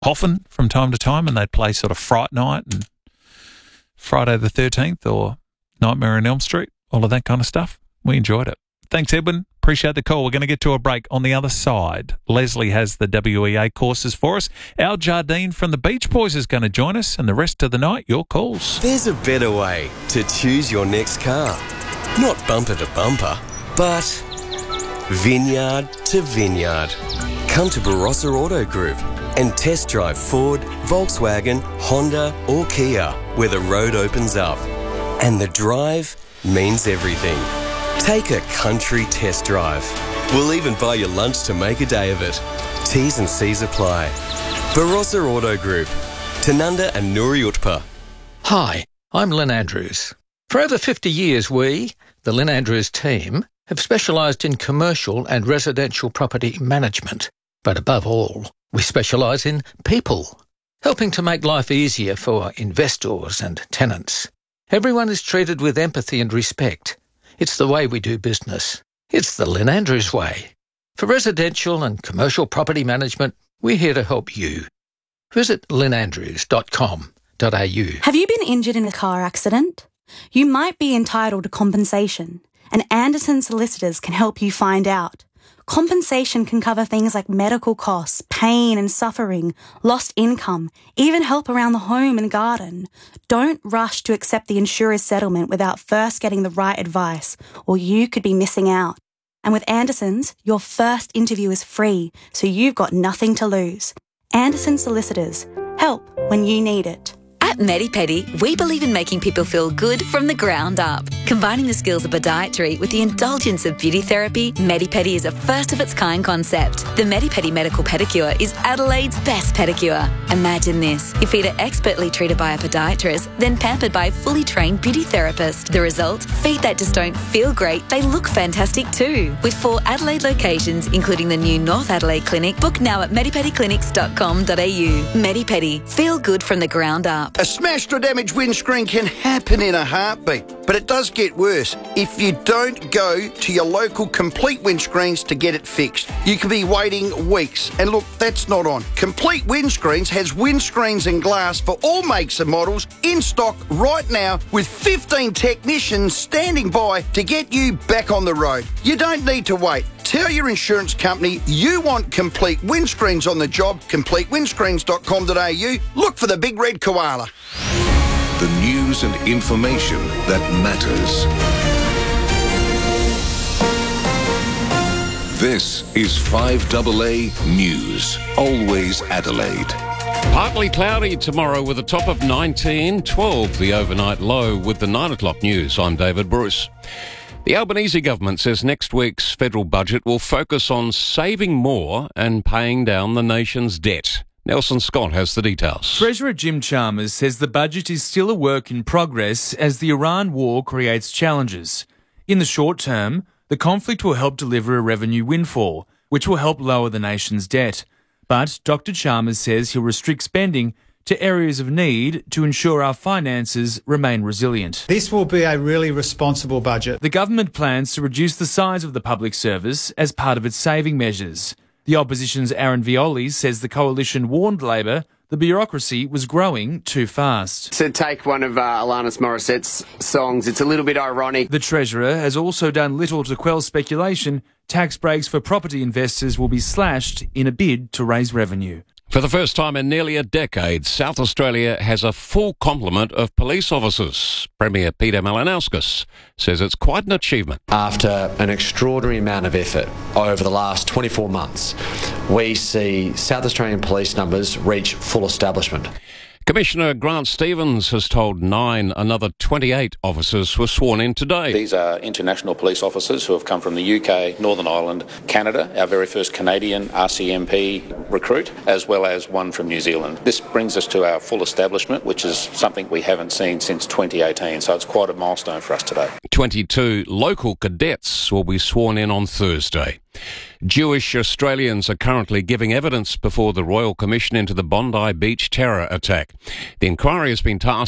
often from time to time, and they'd play sort of Fright Night and Friday the 13th or Nightmare on Elm Street, all of that kind of stuff. We enjoyed it. Thanks, Edwin. Appreciate the call. We're going to get to a break. On the other side, Leslie has the WEA courses for us. Al Jardine from the Beach Boys is going to join us, and the rest of the night, your calls. There's a better way to choose your next car. Not bumper to bumper, but vineyard to vineyard. Come to Barossa Auto Group and test drive Ford, Volkswagen, Honda or Kia, where the road opens up. And the drive means everything. Take a country test drive. We'll even buy you lunch to make a day of it. T's and C's apply. Barossa Auto Group. Tanunda and Nuri Utpa. Hi, I'm Lynn Andrews. For over 50 years we, the Lynn Andrews team, have specialised in commercial and residential property management. But above all, we specialise in people, helping to make life easier for investors and tenants. Everyone is treated with empathy and respect. It's the way we do business. It's the Lynn Andrews way. For residential and commercial property management, we're here to help you. Visit lynnandrews.com.au. Have you been injured in a car accident? You might be entitled to compensation, and Anderson Solicitors can help you find out. Compensation can cover things like medical costs, pain and suffering, lost income, even help around the home and garden. Don't rush to accept the insurer's settlement without first getting the right advice, or you could be missing out. And with Anderson's, your first interview is free, so you've got nothing to lose. Anderson Solicitors. Help when you need it. At MediPedi, we believe in making people feel good from the ground up. Combining the skills of podiatry with the indulgence of beauty therapy, MediPedi is a first-of-its-kind concept. The MediPedi Medical Pedicure is Adelaide's best pedicure. Imagine this. Your feet are expertly treated by a podiatrist, then pampered by a fully trained beauty therapist. The result? Feet that just don't feel great, they look fantastic too. With 4 Adelaide locations, including the new North Adelaide Clinic, book now at medipediclinics.com.au. MediPedi. Feel good from the ground up. A smashed or damaged windscreen can happen in a heartbeat, but it does get worse if you don't go to your local Complete Windscreens to get it fixed. You could be waiting weeks, and look, that's not on. Complete Windscreens has windscreens and glass for all makes and models in stock right now, with 15 technicians standing by to get you back on the road. You don't need to wait. Tell your insurance company you want Complete Windscreens on the job. CompleteWindscreens.com.au. Look for the big red koala. The news and information that matters. This is 5AA News. Always Adelaide. Partly cloudy tomorrow with a top of 19, 12 the overnight low with the 9 o'clock news. I'm David Bruce. The Albanese government says next week's federal budget will focus on saving more and paying down the nation's debt. Nelson Scott has the details. Treasurer Jim Chalmers says the budget is still a work in progress as the Iran war creates challenges. In the short term, the conflict will help deliver a revenue windfall, which will help lower the nation's debt. But Dr. Chalmers says he'll restrict spending to areas of need to ensure our finances remain resilient. This will be a really responsible budget. The government plans to reduce the size of the public service as part of its saving measures. The opposition's Aaron Violi says the coalition warned Labor the bureaucracy was growing too fast. To take one of Alanis Morissette's songs, it's a little bit ironic. The Treasurer has also done little to quell speculation. Tax breaks for property investors will be slashed in a bid to raise revenue. For the first time in nearly a decade, South Australia has a full complement of police officers. Premier Peter Malinauskas says it's quite an achievement. After an extraordinary amount of effort over the last 24 months, we see South Australian police numbers reach full establishment. Commissioner Grant Stevens has told Nine another 28 officers were sworn in today. These are international police officers who have come from the UK, Northern Ireland, Canada, our very first Canadian RCMP recruit, as well as one from New Zealand. This brings us to our full establishment, which is something we haven't seen since 2018, so it's quite a milestone for us today. 22 local cadets will be sworn in on Thursday. Jewish Australians are currently giving evidence before the Royal Commission into the Bondi Beach terror attack. The inquiry has been tasked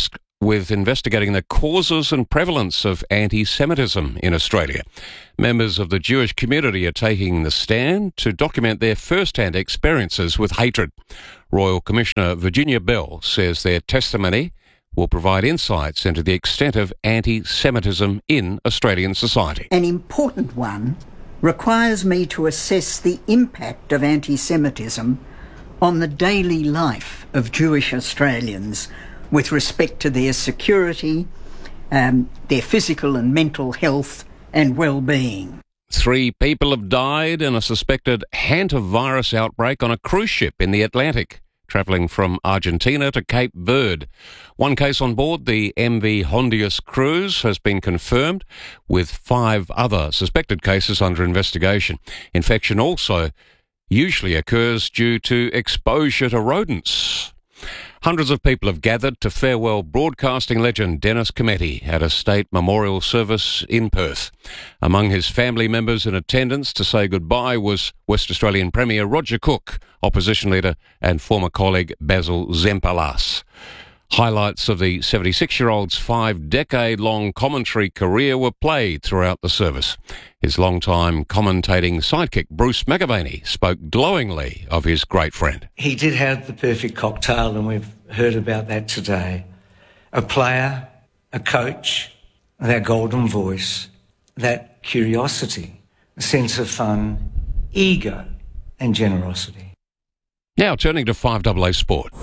with investigating the causes and prevalence of anti-Semitism in Australia. Members of the Jewish community are taking the stand to document their first-hand experiences with hatred. Royal Commissioner Virginia Bell says their testimony will provide insights into the extent of anti-Semitism in Australian society. An important one requires me to assess the impact of anti-Semitism on the daily life of Jewish Australians with respect to their security, their physical and mental health and well-being. 3 people have died in a suspected hantavirus outbreak on a cruise ship in the Atlantic, travelling from Argentina to Cape Verde. One case on board the MV Hondius cruise has been confirmed, with 5 other suspected cases under investigation. Infection also usually occurs due to exposure to rodents. Hundreds of people have gathered to farewell broadcasting legend Dennis Cometti at a state memorial service in Perth. Among his family members in attendance to say goodbye was West Australian Premier Roger Cook, opposition leader and former colleague Basil Zempalas. Highlights of the 76-year-old's 5-decade-long commentary career were played throughout the service. His long-time commentating sidekick, Bruce McAvaney, spoke glowingly of his great friend. He did have the perfect cocktail, and we've heard about that today. A player, a coach, that golden voice, that curiosity, a sense of fun, ego and generosity. Now turning to 5AA Sport.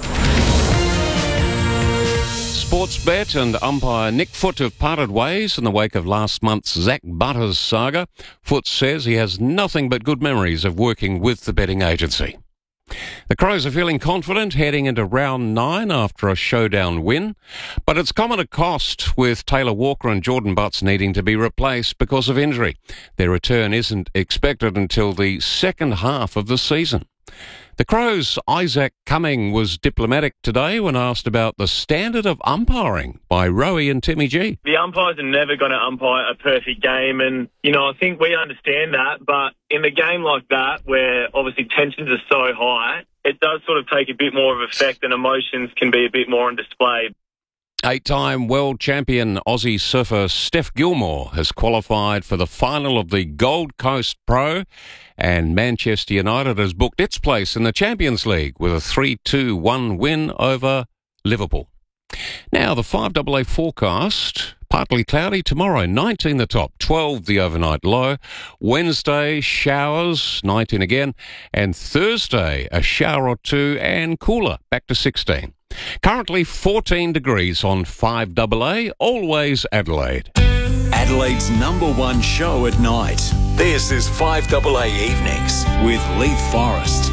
Sportsbet and umpire Nick Foot have parted ways in the wake of last month's Zach Butters saga. Foot says he has nothing but good memories of working with the betting agency. The Crows are feeling confident heading into round 9 after a showdown win, but it's come at a cost, with Taylor Walker and Jordan Butts needing to be replaced because of injury. Their return isn't expected until the second half of the season. The Crows' Isaac Cumming was diplomatic today when asked about the standard of umpiring by Rowie and Timmy G. The umpires are never going to umpire a perfect game, and, I think we understand that, but in a game like that, where obviously tensions are so high, it does sort of take a bit more of effect and emotions can be a bit more on display. 8-time world champion Aussie surfer Steph Gilmore has qualified for the final of the Gold Coast Pro, and Manchester United has booked its place in the Champions League with a 3-2-1 win over Liverpool. Now, the 5AA forecast: partly cloudy tomorrow, 19 the top, 12 the overnight low. Wednesday, showers, 19 again. And Thursday, a shower or two and cooler, back to 16. Currently 14 degrees on 5AA, always Adelaide. Adelaide's #1 show at night. This is 5AA Evenings with Leith Forrest.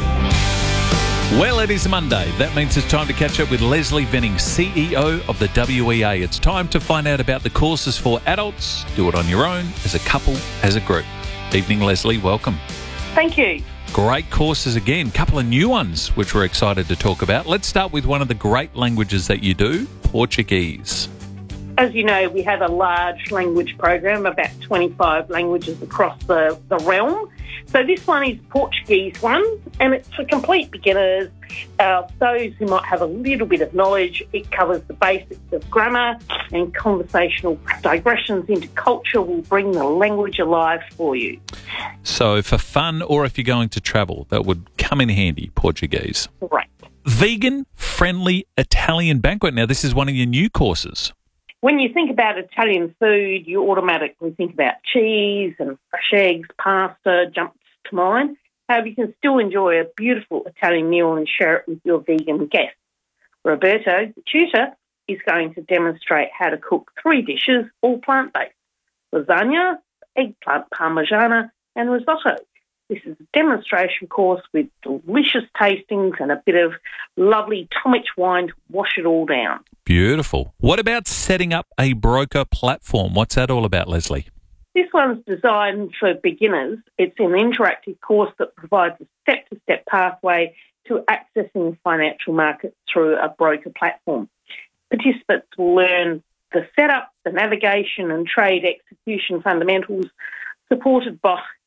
Well, it is Monday. That means it's time to catch up with Leslie Venning, CEO of the WEA. It's time to find out about the courses for adults. Do it on your own, as a couple, as a group. Evening, Leslie. Welcome. Thank you. Great courses again. Couple of new ones, which we're excited to talk about. Let's start with one of the great languages that you do, Portuguese. As you know, we have a large language program, about 25 languages across the realm. So this one is Portuguese 1, and it's for complete beginners. Those who might have a little bit of knowledge. It covers the basics of grammar and conversational digressions into culture will bring the language alive for you. So for fun, or if you're going to travel, that would come in handy, Portuguese. Right. Vegan-friendly Italian banquet. Now, this is one of your new courses. When you think about Italian food, you automatically think about cheese and fresh eggs, pasta jumps to mind. However, you can still enjoy a beautiful Italian meal and share it with your vegan guests. Roberto, the tutor, is going to demonstrate how to cook 3 dishes, all plant-based: lasagna, eggplant parmigiana, and risotto. This is a demonstration course with delicious tastings and a bit of lovely Tomich wine to wash it all down. Beautiful. What about setting up a broker platform? What's that all about, Leslie? This one's designed for beginners. It's an interactive course that provides a step-to-step pathway to accessing financial markets through a broker platform. Participants will learn the setup, the navigation and trade execution fundamentals, supported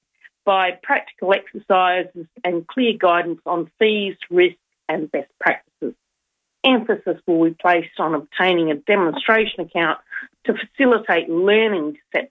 by practical exercises and clear guidance on fees, risk and best practices. Emphasis will be placed on obtaining a demonstration account to facilitate learning to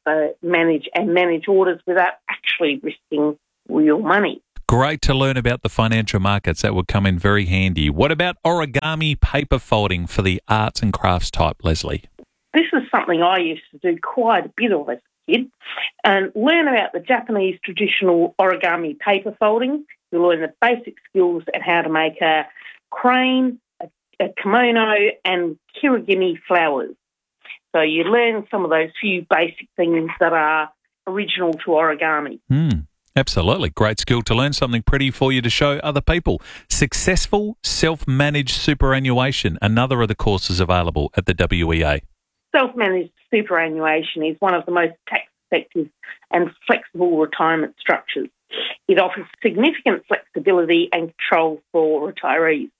manage orders without actually risking real money. Great to learn about the financial markets. That would come in very handy. What about origami paper folding for the arts and crafts type, Leslie? This is something I used to do quite a bit of as a kid, and learn about the Japanese traditional origami paper folding. You'll learn the basic skills and how to make a crane, a kimono and kirigami flowers. So you learn some of those few basic things that are original to origami. Absolutely. Great skill to learn, something pretty for you to show other people. Successful self-managed superannuation, another of the courses available at the WEA. Self-managed superannuation is one of the most tax-effective and flexible retirement structures. It offers significant flexibility and control for retirees.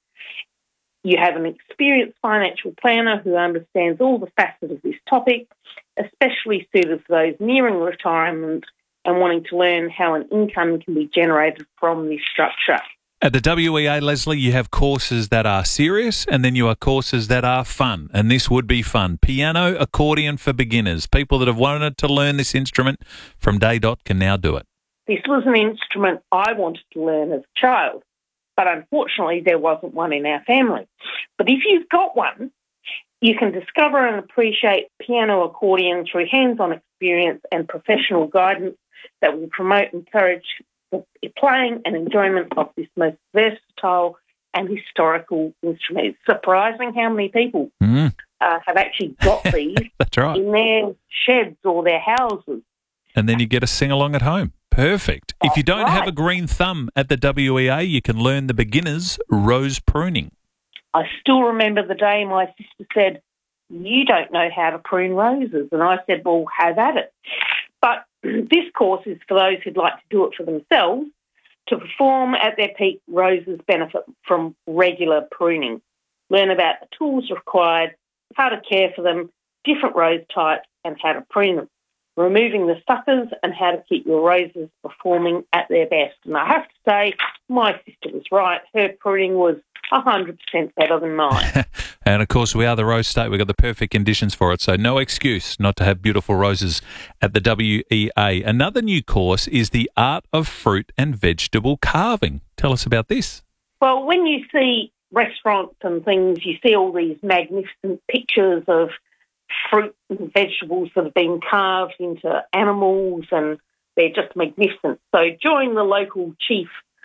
You have an experienced financial planner who understands all the facets of this topic, especially suited for those nearing retirement and wanting to learn how an income can be generated from this structure. At the WEA, Leslie, you have courses that are serious and then you have courses that are fun, and this would be fun. Piano, accordion for beginners. People that have wanted to learn this instrument from day dot can now do it. This was an instrument I wanted to learn as a child, but unfortunately there wasn't one in our family. But if you've got one, you can discover and appreciate piano accordion through hands-on experience and professional guidance that will promote and encourage the playing and enjoyment of this most versatile and historical instrument. It's surprising how many people have actually got these That's right. in their sheds or their houses. And then you get a sing-along at home. Perfect. If you don't have right. a green thumb at the WEA, you can learn the beginner's rose pruning. I still remember the day my sister said, "You don't know how to prune roses." And I said, "Well, have at it." But this course is for those who'd like to do it for themselves. To perform at their peak, roses benefit from regular pruning. Learn about the tools required, how to care for them, different rose types, and how to prune them. Removing the suckers and how to keep your roses performing at their best. And I have to say, my sister was right. Her pruning was 100% better than mine. And, of course, we are the rose state. We've got the perfect conditions for it, so no excuse not to have beautiful roses at the WEA. Another new course is the Art of Fruit and Vegetable Carving. Tell us about this. Well, when you see restaurants and things, you see all these magnificent pictures of fruit and vegetables that have been carved into animals, and they're just magnificent. So join the local chief,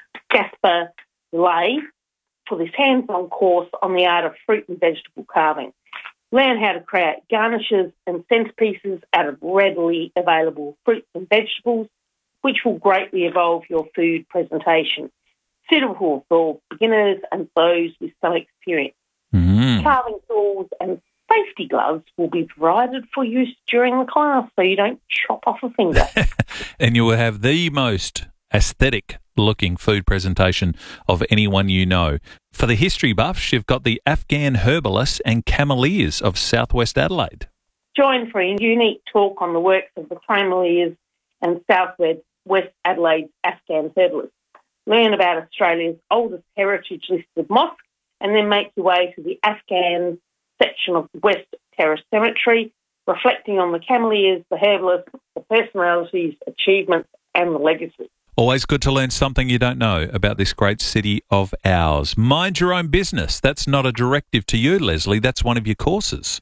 Jasper Lay, for this hands-on course on the art of fruit and vegetable carving. Learn how to create garnishes and centerpieces out of readily available fruits and vegetables, which will greatly evolve your food presentation, suitable for beginners and those with some experience. Carving tools and safety gloves will be provided for use during the class so you don't chop off a finger. And you will have the most aesthetic looking food presentation of anyone you know. For the history buffs, you've got the Afghan herbalists and cameleers of southwest Adelaide. Join for a unique talk on the works of the cameleers and southwest Adelaide's Afghan herbalists. Learn about Australia's oldest heritage listed mosque and then make your way to the Afghan section of the West Terrace Cemetery, reflecting on the cameleers, the herbalists, the personalities, achievements and the legacy. Always good to learn something you don't know about this great city of ours. Mind your own business. That's not a directive to you, Leslie. That's one of your courses.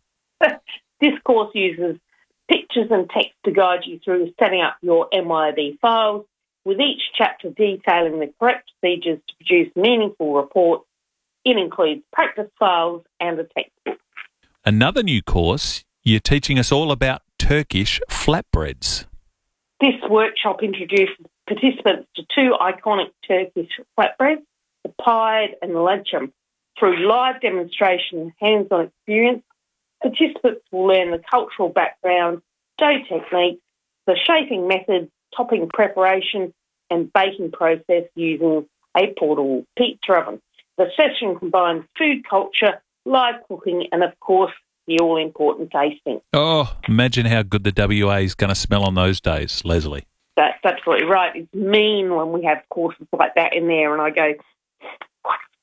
This course uses pictures and text to guide you through setting up your MYOB files, with each chapter detailing the correct procedures to produce meaningful reports. It includes practice files and a textbook. Another new course, you're teaching us all about Turkish flatbreads. This workshop introduces participants to two iconic Turkish flatbreads, the pied and the lachim. Through live demonstration and hands-on experience, participants will learn the cultural background, dough techniques, the shaping methods, topping preparation and baking process using a portable pizza oven. The session combines food culture, live cooking and, of course, the all-important tasting. Oh, imagine how good the WA is going to smell on those days, Leslie. That's absolutely right. It's mean when we have courses like that in there and I go,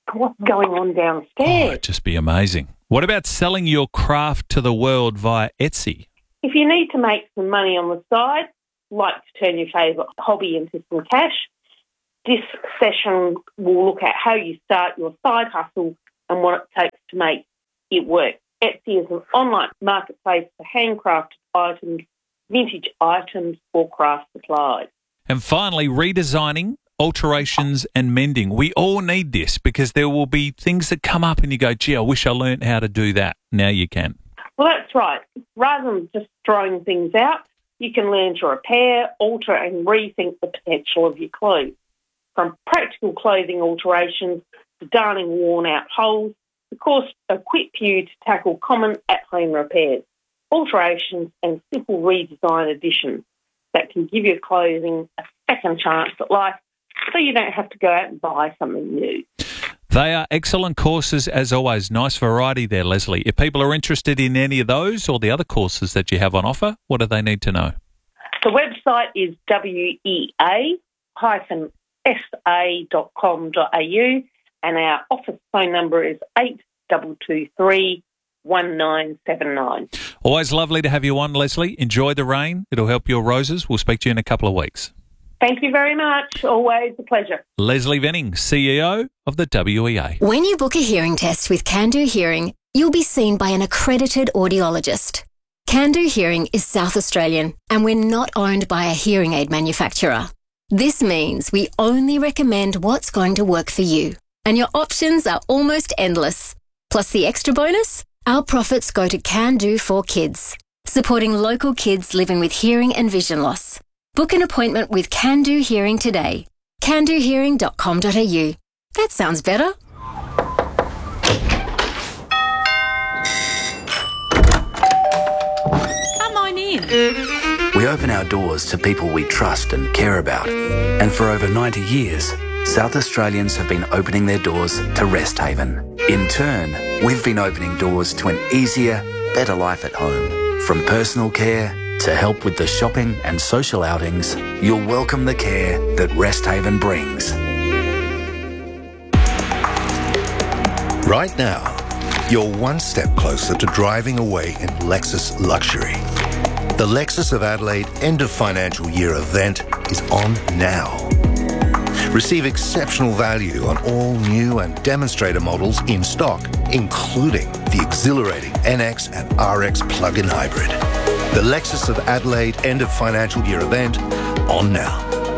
what's going on downstairs. Oh, it'd just be amazing. What about selling your craft to the world via Etsy? If you need to make some money on the side, like to turn your favourite hobby into some cash, this session will look at how you start your side hustle and what it takes to make it work. Etsy is an online marketplace for handcrafted items, vintage items or craft supplies. And finally, redesigning, alterations and mending. We all need this because there will be things that come up and you go, gee, I wish I learned how to do that. Now you can. Well, that's right. Rather than just throwing things out, you can learn to repair, alter and rethink the potential of your clothes. From practical clothing alterations to darning worn-out holes, the course equip you to tackle common at-home repairs, alterations and simple redesign additions that can give your clothing a second chance at life so you don't have to go out and buy something new. They are excellent courses as always. Nice variety there, Leslie. If people are interested in any of those or the other courses that you have on offer, what do they need to know? The website is wea-sa.com.au and our office phone number is 8223 1979. Always lovely to have you on, Leslie. Enjoy the rain. It'll help your roses. We'll speak to you in a couple of weeks. Thank you very much. Always a pleasure. Leslie Venning, CEO of the WEA. When you book a hearing test with Can-Do Hearing, you'll be seen by an accredited audiologist. Can-Do Hearing is South Australian and we're not owned by a hearing aid manufacturer. This means we only recommend what's going to work for you. And your options are almost endless. Plus the extra bonus? Our profits go to Can-Do for Kids, supporting local kids living with hearing and vision loss. Book an appointment with Can-Do Hearing today. candohearing.com.au. That sounds better. Come on in. We open our doors to people we trust and care about. And for over 90 years, South Australians have been opening their doors to Rest Haven. In turn, we've been opening doors to an easier, better life at home. From personal care to help with the shopping and social outings, you'll welcome the care that Rest Haven brings. Right now, you're one step closer to driving away in Lexus luxury. The Lexus of Adelaide end of financial year event is on now. Receive exceptional value on all new and demonstrator models in stock, including the exhilarating NX and RX plug-in hybrid. The Lexus of Adelaide end of financial year event on now.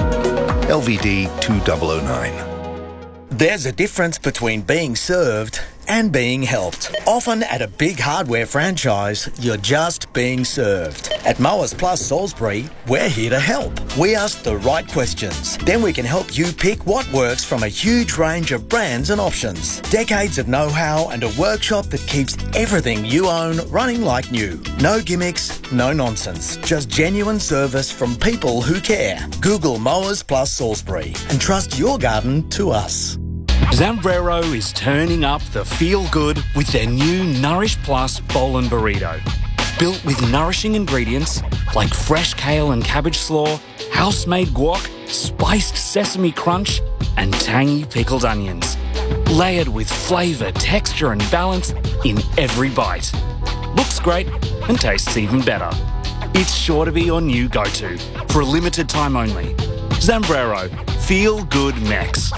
LVD 2009. There's a difference between being served and being helped. Often at a big hardware franchise, you're just being served. At Mowers Plus Salisbury, we're here to help. We ask the right questions. Then we can help you pick what works from a huge range of brands and options. Decades of know-how and a workshop that keeps everything you own running like new. No gimmicks, no nonsense. Just genuine service from people who care. Google Mowers Plus Salisbury and trust your garden to us. Zambrero is turning up the feel-good with their new Nourish Plus Bowl and Burrito. Built with nourishing ingredients like fresh kale and cabbage slaw, house-made guac, spiced sesame crunch, and tangy pickled onions. Layered with flavour, texture and balance in every bite. Looks great and tastes even better. It's sure to be your new go-to for a limited time only. Zambrero, Feel Good Mex.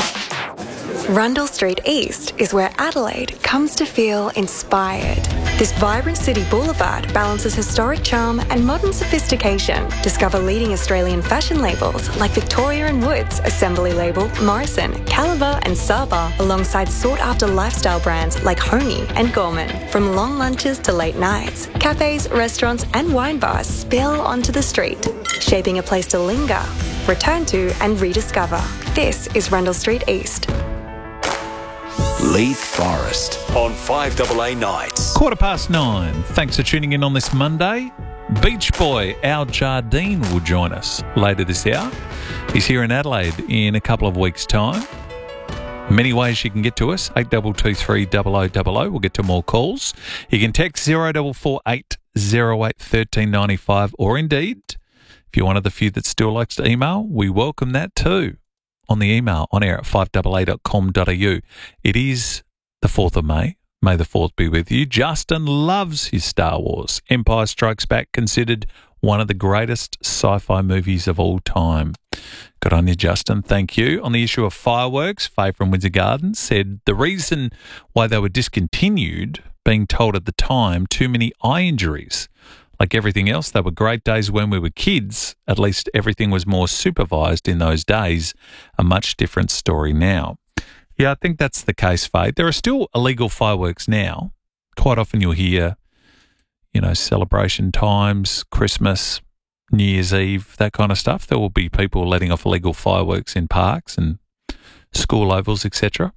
Rundle Street East is where Adelaide comes to feel inspired. This vibrant city boulevard balances historic charm and modern sophistication. Discover leading Australian fashion labels like Victoria & Woods, Assembly Label, Morrison, Caliber and Saba, alongside sought-after lifestyle brands like Honey and Gorman. From long lunches to late nights, cafes, restaurants and wine bars spill onto the street, shaping a place to linger, return to and rediscover. This is Rundle Street East. Leith Forest on 5AA Nights. 9:15. Thanks for tuning in on this Monday. Beach Boy Al Jardine will join us later this hour. He's here in Adelaide in a couple of weeks' time. Many ways you can get to us. 8223 0000. We'll get to more calls. You can text 0448 08 1395, or indeed, if you're one of the few that still likes to email, we welcome that too. on the email on air at 5AA.com.au. It is the 4th of May. May the 4th be with you. Justin loves his Star Wars. Empire Strikes Back, considered one of the greatest sci-fi movies of all time. Good on you, Justin. Thank you. On the issue of fireworks, Faye from Windsor Gardens said the reason why they were discontinued, being told at the time, too many eye injuries. Like everything else, they were great days when we were kids. At least everything was more supervised in those days. A much different story now. Yeah, I think that's the case, Faye. There are still illegal fireworks now. Quite often you'll hear, celebration times, Christmas, New Year's Eve, that kind of stuff. There will be people letting off illegal fireworks in parks and school ovals, etc.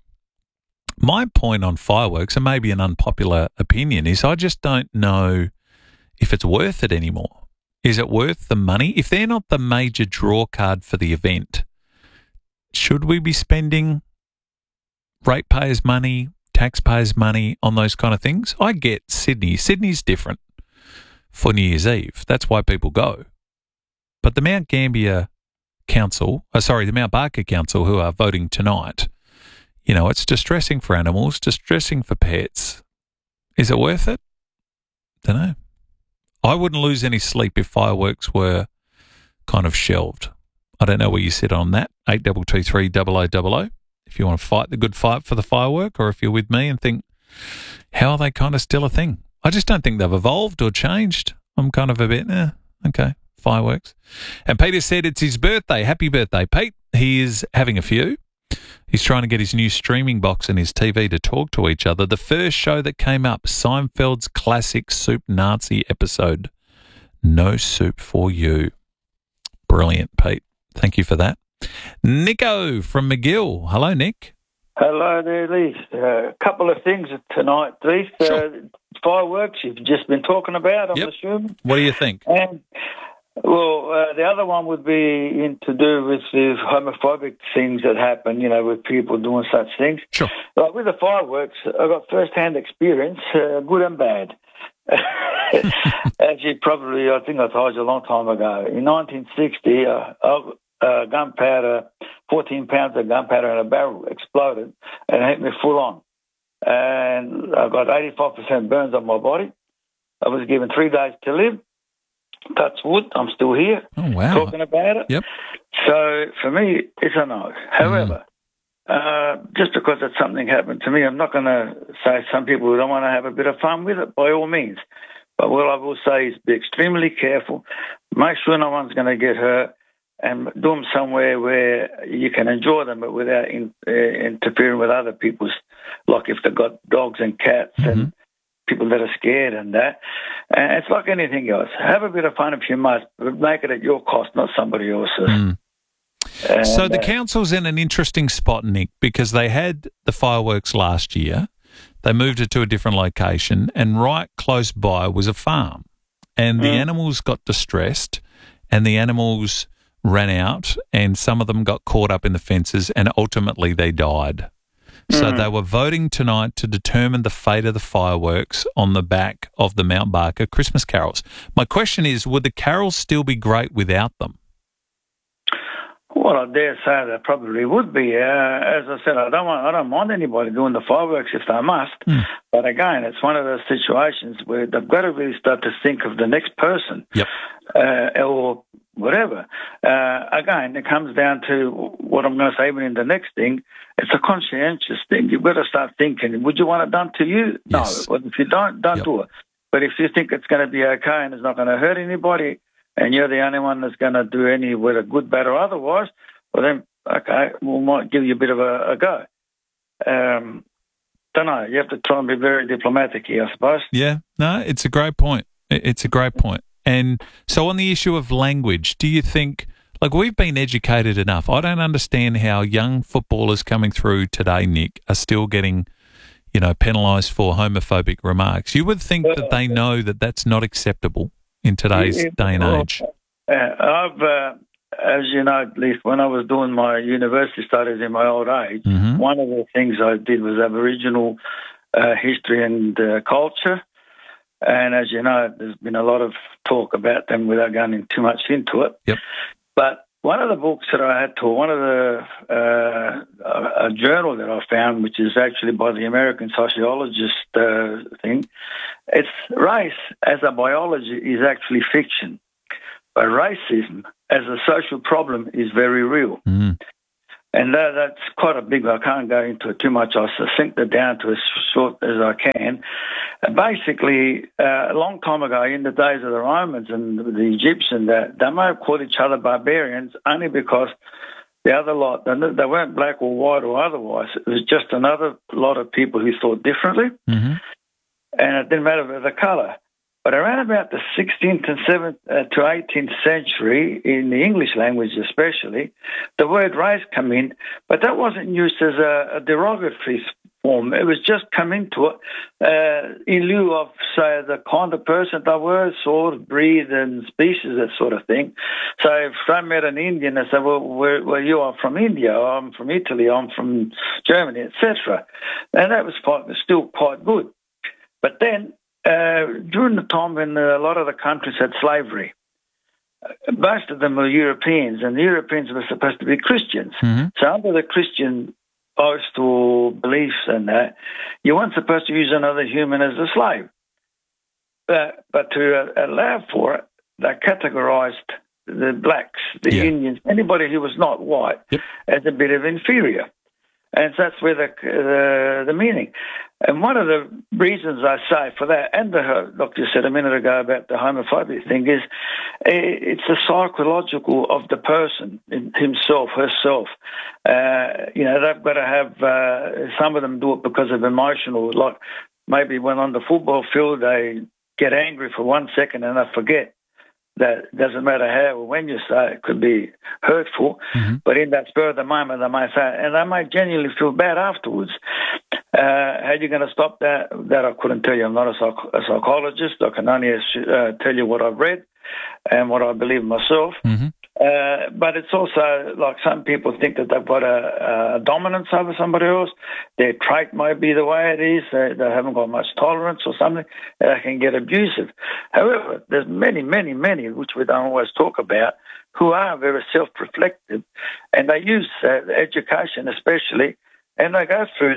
My point on fireworks, and maybe an unpopular opinion, is I just don't know if it's worth it anymore. Is it worth the money? If they're not the major draw card for the event, should we be spending ratepayers' money, taxpayers' money on those kind of things? I get Sydney. Sydney's different for New Year's Eve. That's why people go. But the Mount Barker Council, who are voting tonight, it's distressing for animals, distressing for pets. Is it worth it? Don't know. I wouldn't lose any sleep if fireworks were kind of shelved. I don't know where you sit on that. 8223 0000. If you want to fight the good fight for the firework, or if you're with me and think, how are they kind of still a thing? I just don't think they've evolved or changed. I'm kind of a bit, okay, fireworks. And Peter said it's his birthday. Happy birthday, Pete. He is having a few. He's trying to get his new streaming box and his TV to talk to each other. The first show that came up, Seinfeld's classic Soup Nazi episode. No soup for you. Brilliant, Pete. Thank you for that. Nico from McGill. Hello, Nick. Hello there, Leith. A couple of things tonight, Leith. Sure. Fireworks you've just been talking about, I'm assuming. What do you think? And, the other one would be to do with the homophobic things that happen, with people doing such things. Sure. Like with the fireworks, I've got first-hand experience, good and bad. Actually, probably, I think I told you a long time ago. In 1960, gunpowder, 14 pounds of gunpowder in a barrel exploded and hit me full on. And I got 85% burns on my body. I was given 3 days to live. Touch wood, I'm still here. Oh, wow. Talking about it. Yep. So for me, it's a no. However, just because it's something happened to me, I'm not going to say some people don't want to have a bit of fun with it, by all means. But what I will say is be extremely careful. Make sure no one's going to get hurt. And do them somewhere where you can enjoy them, but without interfering with other people's, like if they've got dogs and cats and people that are scared and that. And it's like anything else. Have a bit of fun if you must, but make it at your cost, not somebody else's. So the council's in an interesting spot, Nick, because they had the fireworks last year. They moved it to a different location, and right close by was a farm. And the animals got distressed, and the animals ran out, and some of them got caught up in the fences, and ultimately they died. So they were voting tonight to determine the fate of the fireworks on the back of the Mount Barker Christmas carols. My question is, would the carols still be great without them? Well, I dare say they probably would be. As I said, I don't mind anybody doing the fireworks if they must. But again, it's one of those situations where they've got to really start to think of the next person, or whatever. Again, it comes down to what I'm going to say. Even in the next thing, it's a conscientious thing. You've got to start thinking: would you want it done to you? Yes. No. Well, if you don't do it. But if you think it's going to be okay and it's not going to hurt anybody, and you're the only one that's going to do any, whether good, bad, or otherwise, well then, okay, we might give you a bit of a go. Don't know. You have to try and be very diplomatic here, I suppose. Yeah, no, it's a great point. It's a great point. And so on the issue of language, do you think, like, we've been educated enough. I don't understand how young footballers coming through today, Nick, are still getting, penalised for homophobic remarks. You would think that they know that that's not acceptable in today's day and age. I've, as you know, at least when I was doing my university studies in my old age, one of the things I did was Aboriginal history and culture. And as you know, there's been a lot of talk about them without going too much into it. Yep. But one of the books that I had to, one of the, a journal that I found, which is actually by the American sociologist thing, it's race as a biology is actually fiction, but racism as a social problem is very real. Mm. And that's quite a big, I can't go into it too much. I'll succinct it down to as short as I can. Basically, a long time ago, in the days of the Romans and the Egyptians, they may have called each other barbarians only because the other lot, they weren't black or white or otherwise. It was just another lot of people who thought differently. Mm-hmm. And it didn't matter the colour. But around about the 16th and 7th to 18th century, in the English language especially, the word race came in, but that wasn't used as a derogatory form. It was just come into it in lieu of, say, the kind of person they were, sort of breed and species, that sort of thing. So if I met an Indian and said, well, you are from India, or I'm from Italy, I'm from Germany, etc. And that was still quite good. But then, during the time when a lot of the countries had slavery, most of them were Europeans, and the Europeans were supposed to be Christians. Mm-hmm. So under the Christian postal beliefs and that, you weren't supposed to use another human as a slave. But to allow for it, they categorised the blacks, the Indians, anybody who was not white, as a bit of inferior. And so that's where the meaning. And one of the reasons I say for that, and the doctor said a minute ago about the homophobia thing, is it's the psychological of the person, himself, herself. They've got to have, some of them do it because of emotional, like maybe when on the football field they get angry for 1 second and they forget. That doesn't matter how or when you say it could be hurtful, but in that spur of the moment they may say it, and they may genuinely feel bad afterwards. How are you going to stop that? That I couldn't tell you. I'm not a psychologist. I can only tell you what I've read and what I believe myself. Mm-hmm. But it's also like some people think that they've got a dominance over somebody else. Their trait might be the way it is. They haven't got much tolerance or something. They can get abusive. However, there's many, which we don't always talk about, who are very self-reflective, and they use education especially, and they go through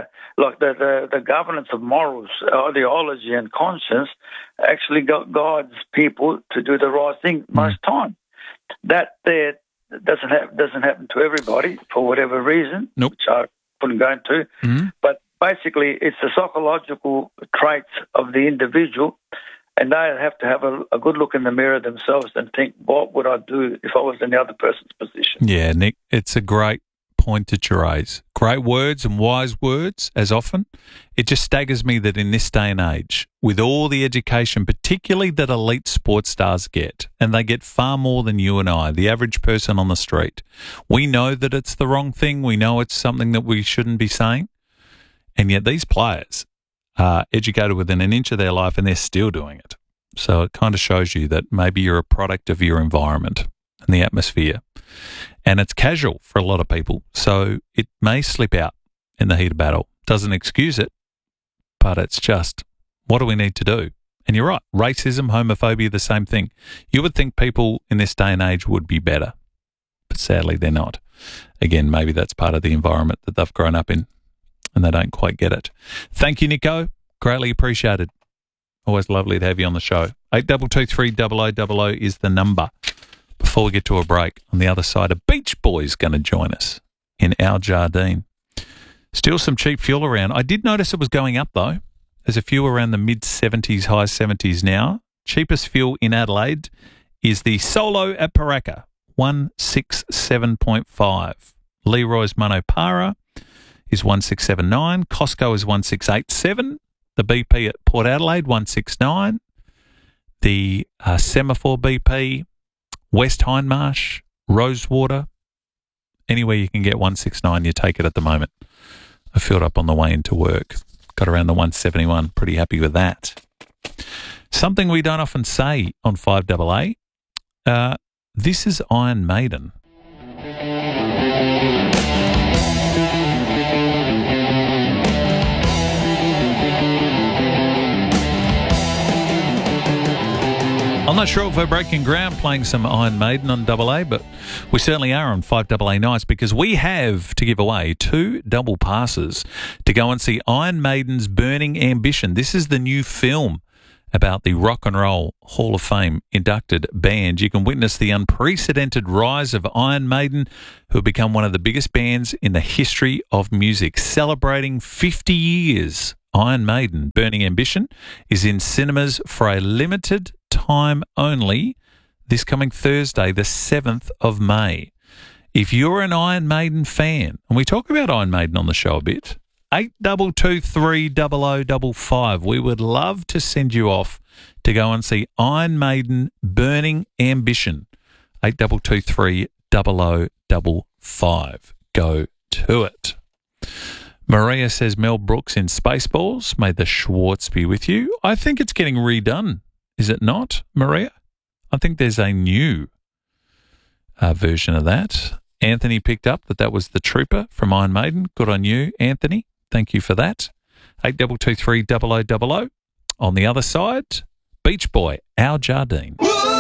the governance of morals, ideology and conscience actually guides people to do the right thing most time. That there doesn't happen to everybody for whatever reason, which I couldn't go into. Mm-hmm. But basically, it's the psychological traits of the individual, and they have to have a good look in the mirror themselves and think, what would I do if I was in the other person's position? Yeah, Nick, it's a great point that you raise. Great words and wise words, as often. It just staggers me that in this day and age, with all the education, particularly that elite sports stars get, and they get far more than you and I, the average person on the street, we know that it's the wrong thing. We know it's something that we shouldn't be saying. And yet these players are educated within an inch of their life and they're still doing it. So it kind of shows you that maybe you're a product of your environment and the atmosphere. And it's casual for a lot of people. So it may slip out in the heat of battle. Doesn't excuse it, but it's just, what do we need to do? And you're right. Racism, homophobia, the same thing. You would think people in this day and age would be better, but sadly they're not. Again, maybe that's part of the environment that they've grown up in and they don't quite get it. Thank you, Nico. Greatly appreciated. Always lovely to have you on the show. 8223 0000 is the number. Before we get to a break, on the other side, a Beach Boy's going to join us in Al Jardine. Still some cheap fuel around. I did notice it was going up, though. There's a few around the mid-70s, high 70s now. Cheapest fuel in Adelaide is the Solo at Paraka, 167.5. Leroy's Monopara is 1679. Costco is 1687. The BP at Port Adelaide, 169. The Semaphore BP, West Hindmarsh, Rosewater, anywhere you can get 169, you take it at the moment. I filled up on the way into work. Got around the 171. Pretty happy with that. Something we don't often say on 5AA. This is Iron Maiden. I'm not sure if we're breaking ground playing some Iron Maiden on AA, but we certainly are on 5AA nights because we have to give away 2 double passes to go and see Iron Maiden's Burning Ambition. This is the new film about the Rock and Roll Hall of Fame inducted band. You can witness the unprecedented rise of Iron Maiden, who have become one of the biggest bands in the history of music. Celebrating 50 years, Iron Maiden Burning Ambition is in cinemas for a limited time only this coming Thursday, the 7th of May. If you're an Iron Maiden fan, and we talk about Iron Maiden on the show a bit, 82230055. We would love to send you off to go and see Iron Maiden Burning Ambition. 82230055. Go to it. Maria says Mel Brooks in Spaceballs. May the Schwartz be with you. I think it's getting redone. Is it not, Maria? I think there's a new version of that. Anthony picked up that was the Trooper from Iron Maiden. Good on you, Anthony. Thank you for that. 82230000. On the other side, Beach Boy, Al Jardine.